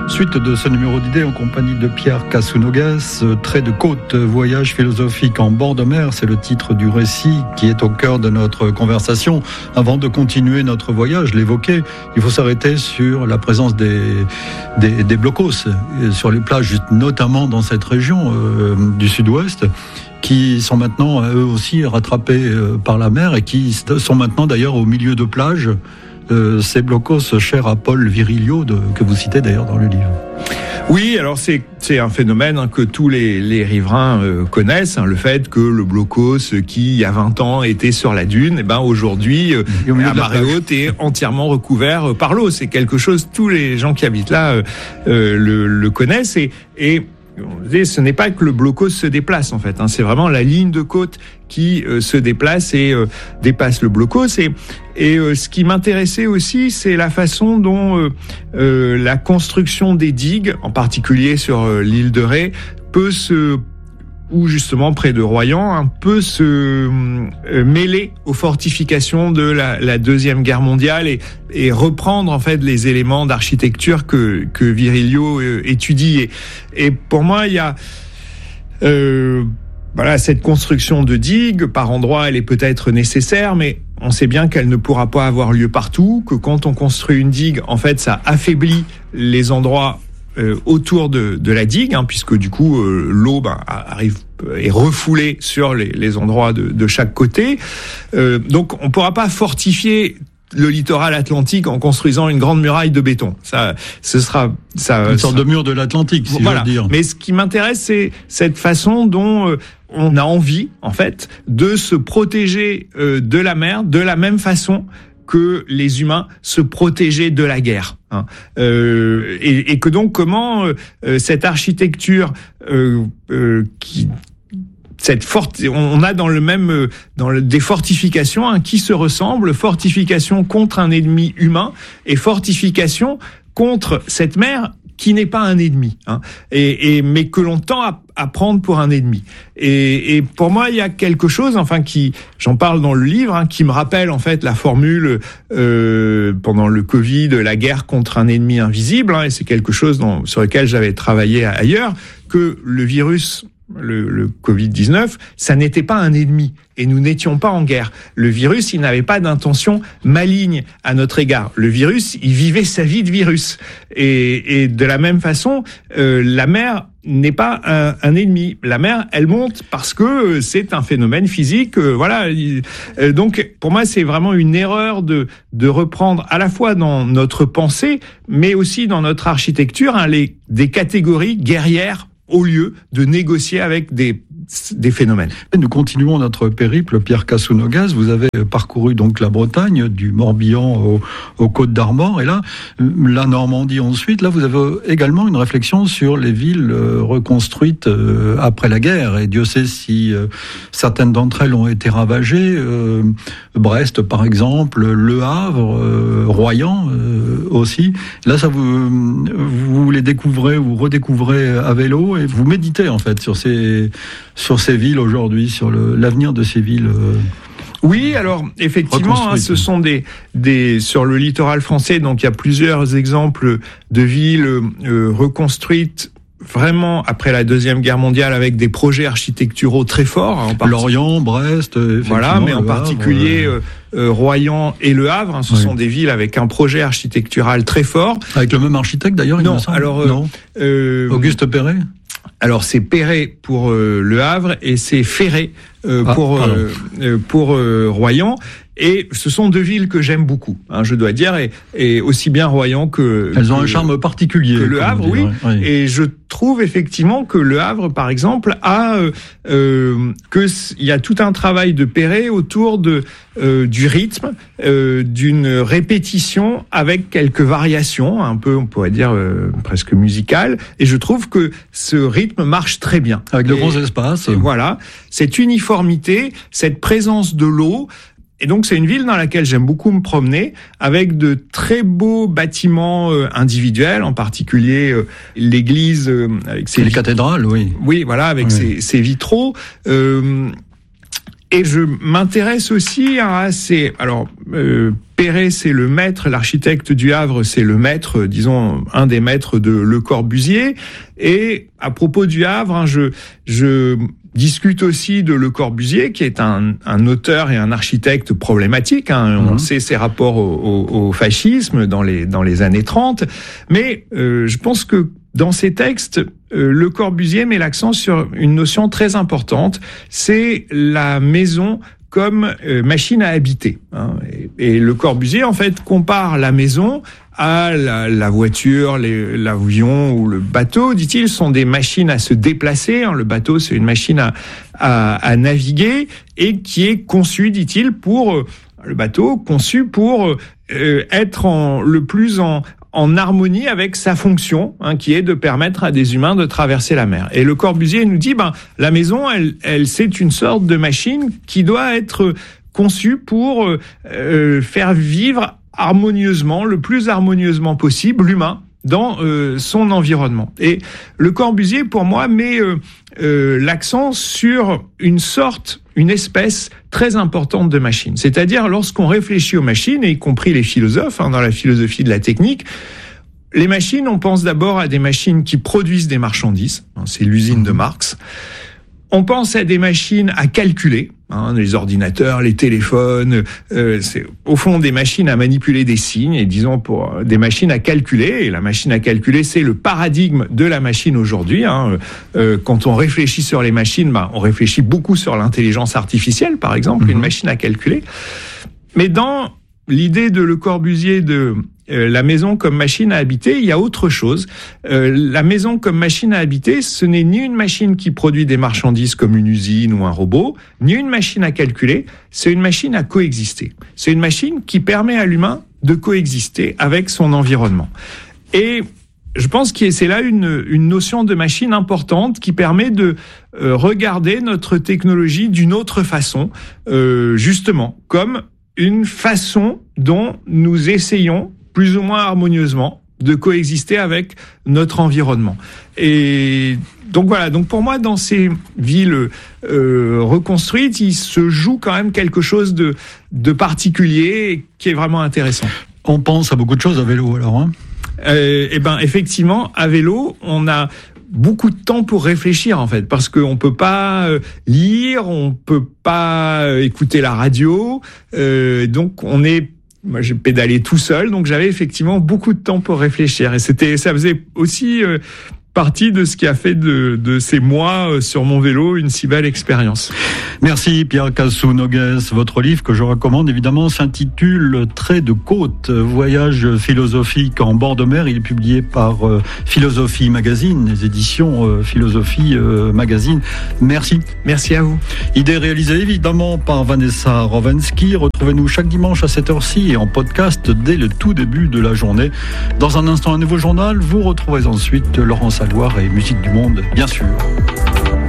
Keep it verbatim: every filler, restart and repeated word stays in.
Suite de ce numéro d'idées en compagnie de Pierre Cassounoguès, Trait de côte, voyage philosophique en bord de mer, c'est le titre du récit qui est au cœur de notre conversation. Avant de continuer notre voyage, l'évoquer, il faut s'arrêter sur la présence des, des, des blocos sur les plages, notamment dans cette région euh, du sud-ouest, qui sont maintenant eux aussi rattrapés euh, par la mer et qui sont maintenant d'ailleurs au milieu de plages. Euh, ces blocos chers à Paul Virilio, de, que vous citez d'ailleurs dans le livre. Oui, alors c'est c'est un phénomène hein, que tous les les riverains euh, connaissent, hein, le fait que le blocos qui il y a vingt ans était sur la dune, et ben aujourd'hui euh, à marée haute est entièrement recouvert euh, par l'eau. C'est quelque chose, tous les gens qui habitent là euh, euh, le, le connaissent et et ce n'est pas que le blocos se déplace en fait, hein, c'est vraiment la ligne de côte qui euh, se déplace et euh, dépasse le blocos. Et, et euh, ce qui m'intéressait aussi, c'est la façon dont euh, euh, la construction des digues, en particulier sur euh, l'île de Ré, peut se ou justement près de Royan, un peu se euh, mêler aux fortifications de la, la Deuxième Guerre mondiale et, et reprendre en fait les éléments d'architecture que, que Virilio euh, étudie. Et, et pour moi, il y a euh, voilà, cette construction de digues, par endroits, elle est peut-être nécessaire, mais on sait bien qu'elle ne pourra pas avoir lieu partout, que quand on construit une digue, en fait, ça affaiblit les endroits Euh, autour de, de la digue, hein, puisque du coup euh, l'eau ben, arrive est refoulée sur les, les endroits de, de chaque côté. Euh, donc on ne pourra pas fortifier le littoral atlantique en construisant une grande muraille de béton. Ça, ce sera ça. Une sorte ça, de mur de l'Atlantique, si voilà. je veux dire. Mais ce qui m'intéresse, c'est cette façon dont euh, on a envie, en fait, de se protéger euh, de la mer de la même façon que les humains se protégeaient de la guerre, hein. Euh, et, et que donc comment euh, cette architecture euh, euh, qui cette forte, on a dans le même dans le, des fortifications hein, qui se ressemblent, fortification contre un ennemi humain et fortification contre cette mer qui n'est pas un ennemi, hein, et, et mais que l'on tend à, à prendre pour un ennemi. Et, et pour moi, il y a quelque chose, enfin, qui, j'en parle dans le livre, hein, qui me rappelle en fait la formule euh, pendant le Covid, la guerre contre un ennemi invisible, hein, et c'est quelque chose dont, sur lequel j'avais travaillé ailleurs, que le virus. Le, le covid dix-neuf, ça n'était pas un ennemi et nous n'étions pas en guerre. Le virus, il n'avait pas d'intention maligne à notre égard. Le virus, il vivait sa vie de virus. Et, et de la même façon, euh, la mer n'est pas un, un ennemi. La mer, elle monte parce que c'est un phénomène physique. Euh, voilà. Euh, donc, pour moi, c'est vraiment une erreur de de reprendre à la fois dans notre pensée, mais aussi dans notre architecture, hein, les des catégories guerrières au lieu de négocier avec des des phénomènes. Nous continuons notre périple, Pierre Cassounoguès. Vous avez parcouru donc la Bretagne, du Morbihan au, aux Côtes d'Armor, et là, la Normandie ensuite. Là, vous avez également une réflexion sur les villes reconstruites après la guerre, et Dieu sait si certaines d'entre elles ont été ravagées. Brest, par exemple, Le Havre, Royan aussi. Là, ça vous, vous les découvrez, vous redécouvrez à vélo, et vous méditez en fait sur ces sur ces villes aujourd'hui, sur le, l'avenir de ces villes. Euh, oui, alors effectivement, hein, ce sont des des sur le littoral français. Donc il y a plusieurs exemples de villes euh, reconstruites vraiment après la Deuxième Guerre mondiale avec des projets architecturaux très forts. Hein, en Lorient, Brest, voilà, mais en particulier euh, euh, Royan et Le Havre. Hein, ce oui. sont des villes avec un projet architectural très fort. Avec le même architecte d'ailleurs. Non, il me semble. alors euh, non. Euh, Auguste Perret. Alors c'est Perret pour euh, Le Havre et c'est Ferré euh, ah, pour euh, pour euh, Royan. Et ce sont deux villes que j'aime beaucoup, hein, je dois dire, et, et aussi bien Royan que... Elles ont que, un charme particulier. Que Le Havre, oui. oui. Et je trouve effectivement que Le Havre, par exemple, a... Euh, euh, que il y a tout un travail de Perret autour de euh, du rythme, euh, d'une répétition avec quelques variations, un peu, on pourrait dire, euh, presque musicales. Et je trouve que ce rythme marche très bien. Avec de grands espaces. Et voilà. Cette uniformité, cette présence de l'eau... Et donc, c'est une ville dans laquelle j'aime beaucoup me promener, avec de très beaux bâtiments euh, individuels, en particulier euh, l'église euh, avec ses les vit- cathédrales, oui. Oui, voilà, avec oui. ses, ses vitraux. Euh, et je m'intéresse aussi à ces, alors euh, Perret, c'est le maître, l'architecte du Havre, c'est le maître, disons, un des maîtres de Le Corbusier. Et à propos du Havre, hein, je, je discute aussi de Le Corbusier, qui est un, un auteur et un architecte problématique. Hein. Mmh. On sait ses rapports au, au, au fascisme dans les, dans les années trente. Mais euh, je pense que dans ses textes, euh, Le Corbusier met l'accent sur une notion très importante, c'est la maison comme euh, machine à habiter. Hein. Et, et Le Corbusier, en fait, compare la maison à la, la voiture, les, l'avion ou le bateau, dit-il, sont des machines à se déplacer. Hein. Le bateau, c'est une machine à, à, à naviguer et qui est conçue, dit-il, pour euh, le bateau conçu pour euh, être en, le plus en en harmonie avec sa fonction, hein, qui est de permettre à des humains de traverser la mer. Et Le Corbusier nous dit, ben, la maison, elle, elle, c'est une sorte de machine qui doit être conçue pour euh, faire vivre harmonieusement, le plus harmonieusement possible, l'humain dans euh, son environnement. Et Le Corbusier, pour moi, met euh, euh, l'accent sur une sorte, une espèce très importante de machine. C'est-à-dire, lorsqu'on réfléchit aux machines, et y compris les philosophes, hein, dans la philosophie de la technique, les machines, on pense d'abord à des machines qui produisent des marchandises. Hein, c'est l'usine de Marx. On pense à des machines à calculer, hein, les ordinateurs, les téléphones, euh, c'est au fond des machines à manipuler des signes, et disons pour euh, des machines à calculer. Et la machine à calculer, c'est le paradigme de la machine aujourd'hui. Hein. Euh, quand on réfléchit sur les machines, ben, on réfléchit beaucoup sur l'intelligence artificielle, par exemple, mmh. une machine à calculer. Mais dans l'idée de Le Corbusier de Euh, la maison comme machine à habiter, il y a autre chose. Euh, la maison comme machine à habiter, ce n'est ni une machine qui produit des marchandises comme une usine ou un robot, ni une machine à calculer, c'est une machine à coexister. C'est une machine qui permet à l'humain de coexister avec son environnement. Et je pense que c'est là une, une notion de machine importante qui permet de euh, regarder notre technologie d'une autre façon, euh, justement, comme une façon dont nous essayons plus ou moins harmonieusement, de coexister avec notre environnement. Et donc voilà, donc pour moi, dans ces villes euh, reconstruites, il se joue quand même quelque chose de, de particulier et qui est vraiment intéressant. On pense à beaucoup de choses à vélo alors, hein euh, Eh ben effectivement, à vélo, on a beaucoup de temps pour réfléchir en fait, parce qu'on peut pas lire, on peut pas écouter la radio, euh, donc on est Moi, j'ai pédalé tout seul, donc j'avais effectivement beaucoup de temps pour réfléchir. Et c'était, ça faisait aussi euh, partie de ce qui a fait de, de ces mois euh, sur mon vélo une si belle expérience. Merci Pierre Cassou-Noguès. Votre livre que je recommande évidemment s'intitule Traits de côte, voyage philosophique en bord de mer. Il est publié par euh, Philosophie Magazine, les éditions euh, Philosophie euh, Magazine. Merci. Merci à vous. Idée réalisée évidemment par Vanessa Rovensky. Retrouvez-nous chaque dimanche à cette heure-ci et en podcast dès le tout début de la journée. Dans un instant, un nouveau journal. Vous retrouverez ensuite Laurent Salouard et Musique du Monde, bien sûr.